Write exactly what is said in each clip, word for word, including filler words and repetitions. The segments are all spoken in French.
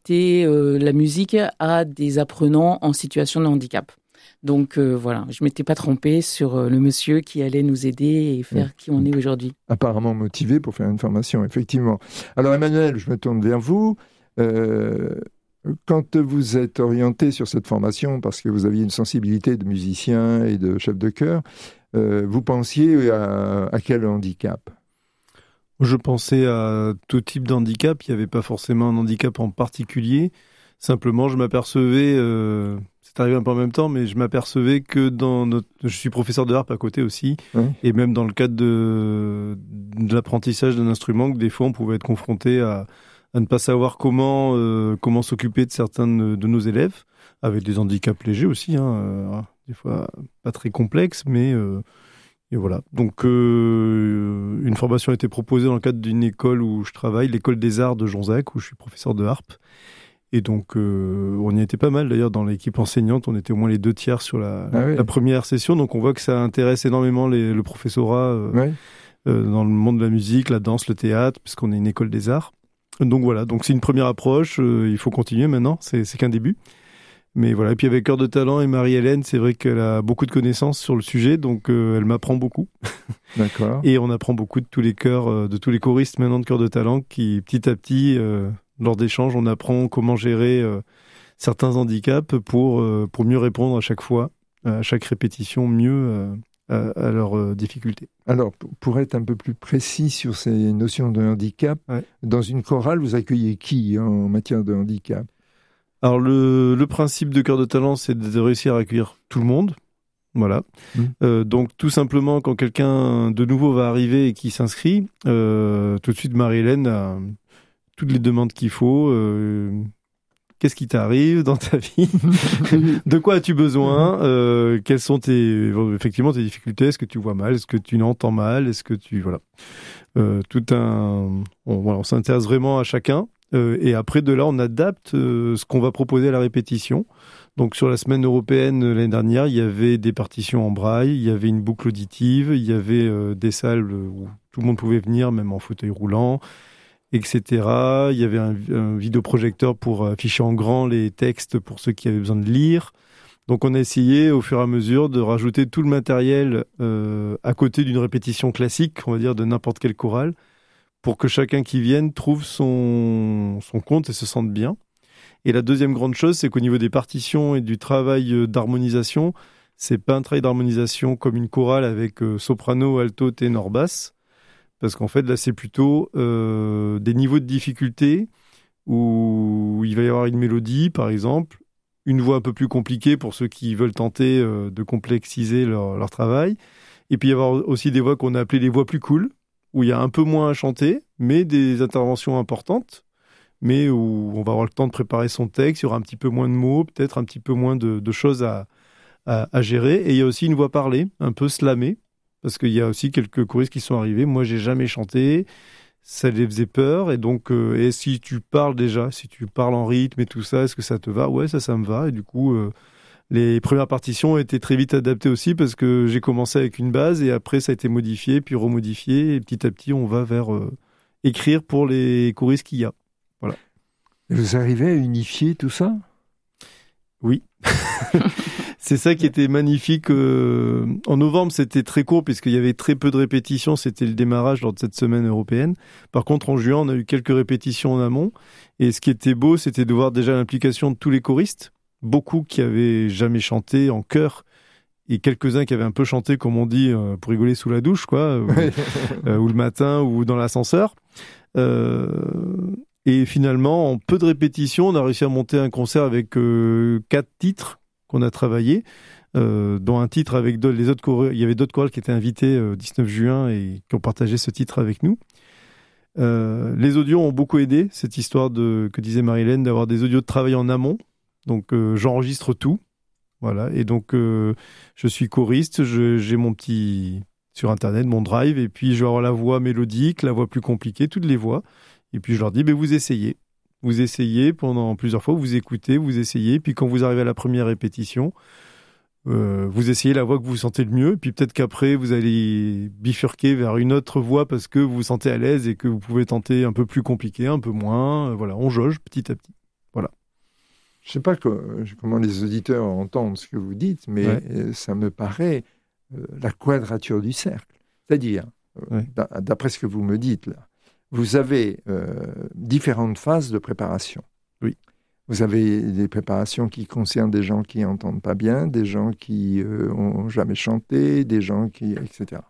adapter euh, la musique à des apprenants en situation de handicap. Donc euh, voilà, je m'étais pas trompée sur euh, le monsieur qui allait nous aider et faire qui on est aujourd'hui. Apparemment motivé pour faire une formation, effectivement. Alors Emmanuel, je me tourne vers vous. Euh, quand vous êtes orienté sur cette formation, parce que vous aviez une sensibilité de musicien et de chef de chœur, euh, vous pensiez à, à quel handicap ? Je pensais à tout type d'handicap. Il n'y avait pas forcément un handicap en particulier. Simplement, je m'apercevais... Euh... C'est arrivé un peu en même temps, mais je m'apercevais que dans notre... Je suis professeur de harpe à côté aussi, oui. Et même dans le cadre de, de l'apprentissage d'un instrument, que des fois on pouvait être confronté à, à ne pas savoir comment, euh, comment s'occuper de certains de, de nos élèves, avec des handicaps légers aussi, hein, euh, des fois pas très complexes, mais euh, et voilà. Donc euh, une formation a été proposée dans le cadre d'une école où je travaille, l'école des arts de Jonzac, où je suis professeur de harpe. Et donc, euh, on y était pas mal d'ailleurs dans l'équipe enseignante. On était au moins les deux tiers sur la, ah oui. la première session. Donc, on voit que ça intéresse énormément les, le professorat euh, oui. euh, dans le monde de la musique, la danse, le théâtre, puisqu'on est une école des arts. Donc voilà, donc c'est une première approche. Euh, il faut continuer maintenant. C'est, c'est qu'un début. Mais voilà. Et puis avec Cœur de Talent et Marie-Hélène, c'est vrai qu'elle a beaucoup de connaissances sur le sujet. Donc, euh, elle m'apprend beaucoup. D'accord. Et on apprend beaucoup de tous les chœurs, euh, de tous les choristes maintenant de Cœur de Talent qui, petit à petit... Euh, lors d'échanges, on apprend comment gérer euh, certains handicaps pour, euh, pour mieux répondre à chaque fois, à chaque répétition, mieux euh, à, à leurs euh, difficultés. Alors, pour être un peu plus précis sur ces notions de handicap, ouais. Dans une chorale, vous accueillez qui en matière de handicap ? Alors, le, le principe de Cœur de Talent, c'est de réussir à accueillir tout le monde. Voilà. Mmh. Euh, donc, tout simplement, quand quelqu'un de nouveau va arriver et qui s'inscrit, euh, tout de suite, Marie-Hélène a toutes les demandes qu'il faut. Euh, qu'est-ce qui t'arrive dans ta vie ? De quoi as-tu besoin ? euh, Quelles sont tes, effectivement, tes difficultés ? Est-ce que tu vois mal ? Est-ce que tu entends mal ? Est-ce que tu... Voilà. Euh, tout un... On, voilà, on s'intéresse vraiment à chacun. Euh, et après, de là, on adapte euh, ce qu'on va proposer à la répétition. Donc, sur la semaine européenne euh, l'année dernière, il y avait des partitions en braille, il y avait une boucle auditive, il y avait euh, des salles où tout le monde pouvait venir, même en fauteuil roulant, et cetera. Il y avait un, un vidéoprojecteur pour afficher en grand les textes pour ceux qui avaient besoin de lire. Donc on a essayé au fur et à mesure de rajouter tout le matériel euh, à côté d'une répétition classique, on va dire de n'importe quelle chorale, pour que chacun qui vienne trouve son, son compte et se sente bien. Et la deuxième grande chose, c'est qu'au niveau des partitions et du travail d'harmonisation, c'est pas un travail d'harmonisation comme une chorale avec euh, soprano, alto, ténor, basse. Parce qu'en fait, là, c'est plutôt euh, des niveaux de difficulté où il va y avoir une mélodie, par exemple, une voix un peu plus compliquée pour ceux qui veulent tenter euh, de complexiser leur, leur travail. Et puis, il y avoir aussi des voix qu'on a appelées les voix plus cool, où il y a un peu moins à chanter, mais des interventions importantes, mais où on va avoir le temps de préparer son texte, il y aura un petit peu moins de mots, peut-être un petit peu moins de, de choses à, à, à gérer. Et il y a aussi une voix parlée, un peu slamée, parce qu'il y a aussi quelques choristes qui sont arrivés. Moi, j'ai jamais chanté, ça les faisait peur. Et donc, euh, et si tu parles déjà, si tu parles en rythme et tout ça, est-ce que ça te va ? Ouais, ça, ça me va. Et du coup, euh, les premières partitions ont été très vite adaptées aussi, parce que j'ai commencé avec une base et après, ça a été modifié, puis remodifié. Et petit à petit, on va vers euh, écrire pour les choristes qu'il y a. Voilà. Et vous arrivez à unifier tout ça ? Oui. C'est ça qui était magnifique. Euh, en novembre, c'était très court puisqu'il y avait très peu de répétitions. C'était le démarrage lors de cette semaine européenne. Par contre, en juin, on a eu quelques répétitions en amont. Et ce qui était beau, c'était de voir déjà l'implication de tous les choristes. Beaucoup qui avaient jamais chanté en chœur et quelques-uns qui avaient un peu chanté, comme on dit, euh, pour rigoler sous la douche, quoi, ou, euh, ou le matin ou dans l'ascenseur. Euh, et finalement, en peu de répétitions, on a réussi à monter un concert avec euh, quatre titres qu'on a travaillé, euh, dont un titre avec d'autres, les autres chorales. Il y avait d'autres chorales qui étaient invités le euh, dix-neuf juin et qui ont partagé ce titre avec nous. Euh, les audios ont beaucoup aidé, cette histoire de, que disait Marie-Hélène, d'avoir des audios de travail en amont. Donc euh, j'enregistre tout, voilà. Et donc euh, je suis choriste, je, j'ai mon petit sur internet, mon drive, et puis je vais avoir la voix mélodique, la voix plus compliquée, toutes les voix. Et puis je leur dis, ben vous essayez. Vous essayez pendant plusieurs fois, vous écoutez, vous essayez, puis quand vous arrivez à la première répétition, euh, vous essayez la voix que vous sentez le mieux, et puis peut-être qu'après, vous allez bifurquer vers une autre voix parce que vous vous sentez à l'aise et que vous pouvez tenter un peu plus compliqué, un peu moins. Euh, voilà, on jauge petit à petit. Voilà. je ne sais pas que, comment les auditeurs entendent ce que vous dites, mais ouais. ça me paraît euh, la quadrature du cercle. C'est-à-dire, euh, ouais. d'après ce que vous me dites là, vous avez euh, différentes phases de préparation. Oui. Vous avez des préparations qui concernent des gens qui n'entendent pas bien, des gens qui n'ont euh, jamais chanté, des gens qui... et cetera.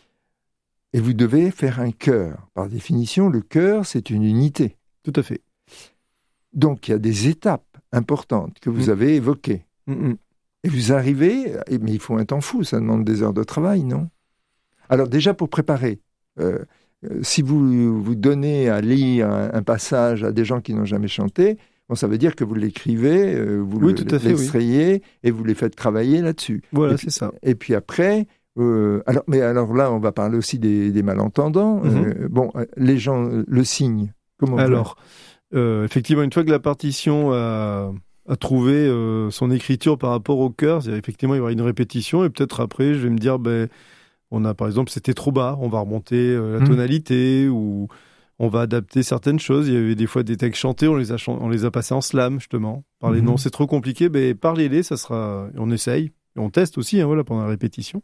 Et vous devez faire un chœur. Par définition, le chœur, c'est une unité. Tout à fait. Donc, il y a des étapes importantes que vous mmh. avez évoquées. Mmh. Et vous arrivez... Mais il faut un temps fou, ça demande des heures de travail, non? Alors, déjà, pour préparer... Euh, si vous vous donnez à lire un, un passage à des gens qui n'ont jamais chanté, bon, ça veut dire que vous l'écrivez, euh, vous oui, le, l'extrayez oui. et vous les faites travailler là-dessus. Voilà, et c'est puis, ça. Et puis après, euh, alors, mais alors là, on va parler aussi des, des malentendants. Mm-hmm. Euh, bon, les gens, le signe, comment Alors, euh, effectivement, une fois que la partition a, a trouvé euh, son écriture par rapport au chœur, c'est effectivement, il y aura une répétition et peut-être après, je vais me dire, ben... On a, par exemple, c'était trop bas, on va remonter euh, la tonalité mmh. ou on va adapter certaines choses. Il y avait des fois des textes chantés, on les a, ch- on les a passés en slam, justement. Parler, mmh. non, c'est trop compliqué, mais parlez-les, ça sera... On essaye, on teste aussi, hein, voilà, pendant la répétition.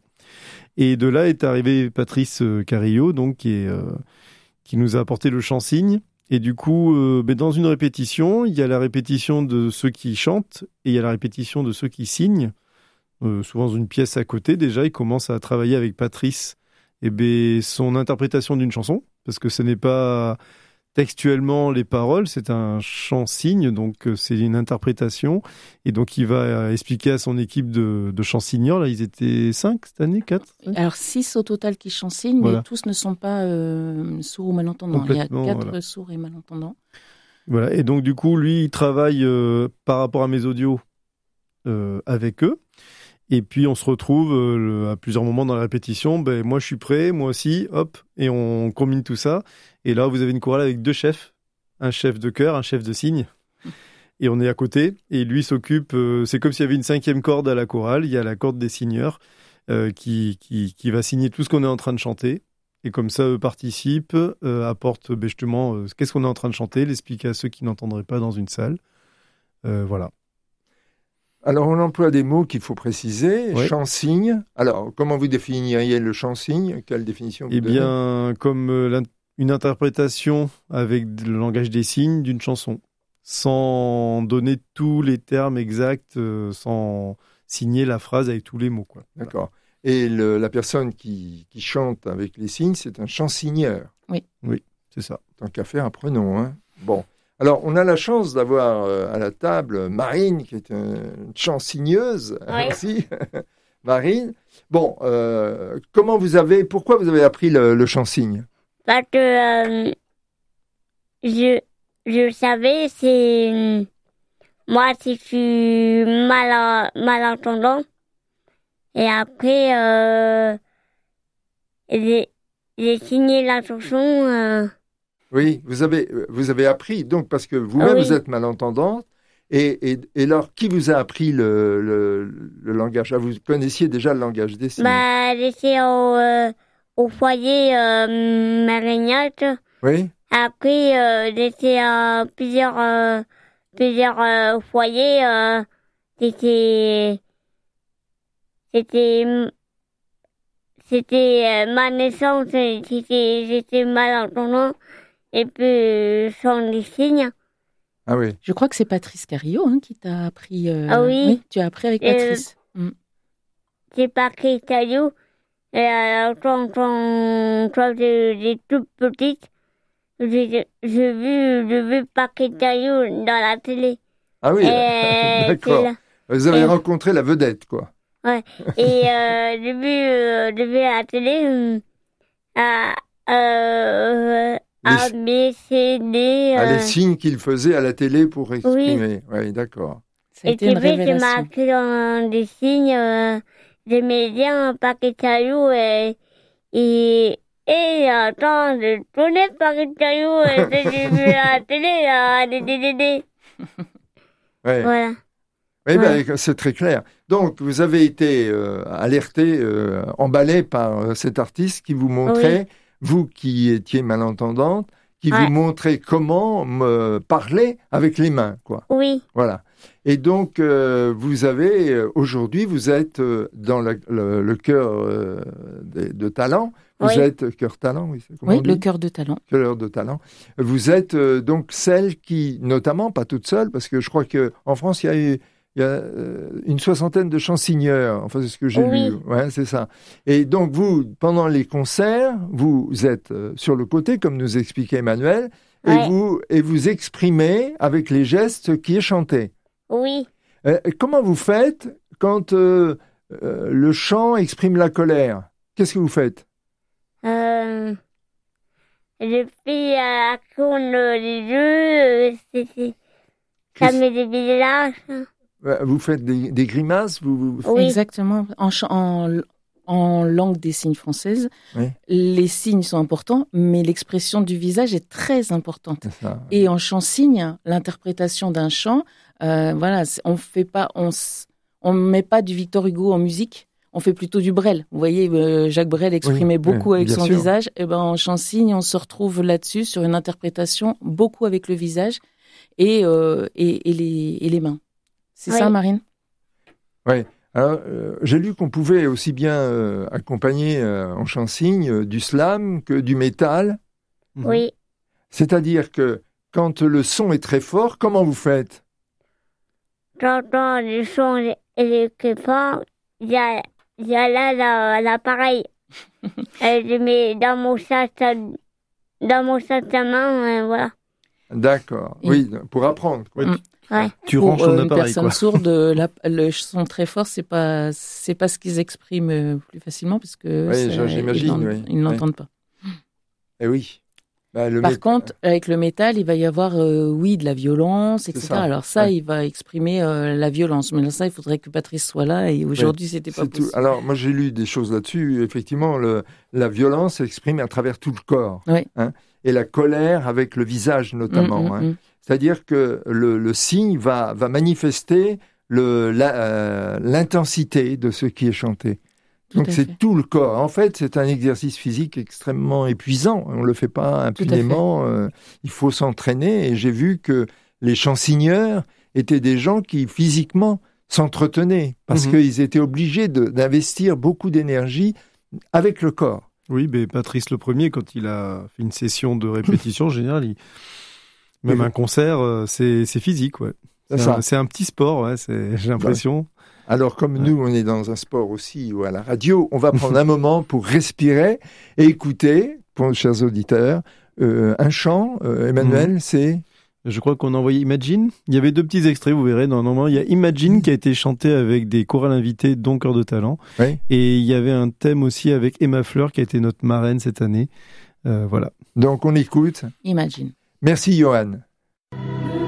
Et de là est arrivé Patrice euh, Carillo, donc, qui, est, euh, qui nous a apporté le chant-signe. Et du coup, euh, ben, dans une répétition, il y a la répétition de ceux qui chantent et il y a la répétition de ceux qui signent. Euh, souvent dans une pièce à côté, déjà, il commence à travailler avec Patrice et ben, son interprétation d'une chanson, parce que ce n'est pas textuellement les paroles, c'est un chant-signe, donc euh, c'est une interprétation. Et donc, il va euh, expliquer à son équipe de, de chant-signeurs, là, ils étaient cinq cette année, quatre cinq Alors, six au total qui chant-signent, voilà. Mais tous ne sont pas euh, sourds ou malentendants. Il y a quatre voilà. sourds et malentendants. Voilà, et donc, du coup, lui, il travaille euh, par rapport à mes audios euh, avec eux. Et puis, on se retrouve euh, le, à plusieurs moments dans la répétition. Ben, moi, je suis prêt, moi aussi, hop, et on combine tout ça. Et là, vous avez une chorale avec deux chefs, un chef de chœur, un chef de cygne. Et on est à côté. Et lui s'occupe, euh, c'est comme s'il y avait une cinquième corde à la chorale. Il y a la corde des signeurs euh, qui, qui, qui va signer tout ce qu'on est en train de chanter. Et comme ça, eux participent, euh, apportent ben, justement euh, qu'est-ce qu'on est en train de chanter, l'expliquer à ceux qui n'entendraient pas dans une salle. Euh, voilà. Alors, on emploie des mots qu'il faut préciser. Ouais. Chant-signe. Alors, comment vous définiriez le chant-signe? Quelle définition vous Eh donnez? bien, comme euh, une interprétation avec le langage des signes d'une chanson, sans donner tous les termes exacts, euh, sans signer la phrase avec tous les mots, quoi. D'accord. Et le, la personne qui, qui chante avec les signes, c'est un chant-signeur. Oui. Oui, c'est ça. Tant qu'à faire, apprenons. Hein. Bon. Alors, on a la chance d'avoir euh, à la table Marine, qui est une chansigneuse. Oui. Aussi. Marine. Bon, euh, comment vous avez, pourquoi vous avez appris le, le chant-signe? Parce que euh, je, je savais, c'est moi, si je suis mal, malentendant, et après, euh, j'ai, j'ai signé la chanson. Euh, Oui, vous avez, vous avez appris, donc, parce que vous-même, oui. vous êtes malentendante. Et, et, et alors, qui vous a appris le, le, le langage? Ah, vous connaissiez déjà le langage des signes? Bah, j'étais au, euh, au foyer euh, Marignat. Oui. Après, euh, j'étais à plusieurs, euh, plusieurs euh, foyers. Euh, c'était, c'était, c'était euh, ma naissance. C'était, j'étais malentendant. Et puis, sans les signes. Ah oui. Je crois que c'est Patrice Carillo hein, qui t'a appris. Euh... Ah oui. oui. Tu as appris avec Patrice. Euh, mm. C'est Patrice Carillo. Et alors, quand, quand, quand j'étais toute petite, j'ai, j'ai vu, j'ai vu Patrice Carillo dans la télé. Ah oui, et d'accord. Vous avez et... rencontré la vedette, quoi. Ouais. Et euh, j'ai vu, euh, j'ai vu à la télé. Euh, euh, A, B, C, D. Ah, les signes qu'il faisait à la télé pour exprimer. Oui, oui d'accord. Ça a été une révélation. Et puis, je m'ai dans des signes. Euh, j'aimais bien Patrice Carillo et, et, et attends, je connais Patrice Carillo et j'ai vu à la télé, à des D D D. Ouais. Voilà. Oui, ouais. ben, c'est très clair. Donc, vous avez été euh, alerté, euh, emballé par euh, cet artiste qui vous montrait... Oui. Vous qui étiez malentendante, qui ouais. vous montrait comment me parler avec les mains, quoi. Oui. Voilà. Et donc, euh, vous avez, euh, aujourd'hui, vous êtes euh, dans la, le, le cœur euh, de, de talent. Vous Oui. êtes cœur talent, oui, c'est comment Oui, on dit le cœur de talent. Cœur de talent. Vous êtes euh, donc celle qui, notamment, pas toute seule, parce que je crois qu'en France, il y a eu il y a euh, une soixantaine de chansonnières, enfin c'est ce que j'ai Oui. lu, ouais, c'est ça. Et donc vous, pendant les concerts, vous êtes euh, sur le côté, comme nous expliquait Emmanuel, et Ouais. vous et vous exprimez avec les gestes ce qui est chanté. Oui. Euh, comment vous faites quand euh, euh, le chant exprime la colère? Qu'est-ce que vous faites? Euh, je fais à con les yeux, euh, c'est, c'est, ça Qu'est-ce- met des visages. Euh, Vous faites des, des grimaces, vous, vous- Oui. Exactement. En, ch- en, en langue des signes française, Oui. les signes sont importants, mais l'expression du visage est très importante. C'est ça. Et en chant-signe, l'interprétation d'un chant, euh, voilà, c'est- on fait pas, on, s- on met pas du Victor Hugo en musique. On fait plutôt du Brel. Vous voyez, euh, Jacques Brel exprimait Oui, beaucoup oui, avec bien son sûr. visage. Et ben, en chant-signe, on se retrouve là-dessus sur une interprétation beaucoup avec le visage et, euh, et, et, les, et les mains. C'est Oui. ça, Marine? Alors, euh, j'ai lu qu'on pouvait aussi bien euh, accompagner euh, en chant-signe euh, du slam que du métal. Mhm. Oui. C'est-à-dire que quand le son est très fort, comment vous faites? J'entends le son et le fort. Il y a, il y a là la- l'appareil. euh, je mets dans mon sac à, dans mon sac à main, euh, voilà. D'accord. Et- Oui, pour apprendre. quoi. Mm. Ouais. Tu Pour ranges ton euh, une appareil, personne quoi. sourde, la- le son très fort, c'est pas, c'est pas ce qu'ils expriment euh, plus facilement parce que Oui, ça- j'imagine, ils n'en- oui. ils n'entendent pas. Eh oui. Bah, le Par mét- contre, avec le métal, il va y avoir, euh, oui, de la violence, et cetera. ça, Alors ça, ouais. il va exprimer euh, la violence. Mais là, ça, il faudrait que Patrice soit là. Et aujourd'hui, c'était pas c'est tout. possible. Alors, moi, j'ai lu des choses là-dessus. Effectivement, le, la violence s'exprime à travers tout le corps. Oui. Hein, et la colère avec le visage, notamment. Mm, mm, hein. mm. C'est-à-dire que le, le signe va, va manifester le, la, euh, l'intensité de ce qui est chanté. Tout Donc à c'est fait. tout le corps. En fait, c'est un exercice physique extrêmement épuisant. On ne le fait pas impunément. Euh, il faut s'entraîner. Et j'ai vu que les chansonneurs étaient des gens qui physiquement s'entretenaient parce Mhm. qu'ils étaient obligés de, d'investir beaucoup d'énergie avec le corps. Oui, mais Patrice le Premier, quand il a fait une session de répétition, en général, il... même Oui. un concert, euh, c'est, c'est physique, ouais. C'est C'est ça. un, c'est un petit sport, ouais, c'est, j'ai l'impression. Alors, comme Ouais. nous, on est dans un sport aussi ou à la radio, on va prendre un moment pour respirer et écouter, pour nos chers auditeurs, euh, un chant. Euh, Emmanuel, Mhm. c'est... Je crois qu'on a envoyé Imagine. Il y avait deux petits extraits, vous verrez. Normalement, il y a Imagine qui a été chanté avec des chorales invités, dont Cœur de Talent. Oui. Et il y avait un thème aussi avec Emma Fleur, qui a été notre marraine cette année. Euh, voilà. Donc, on écoute. Imagine. Merci, Johan.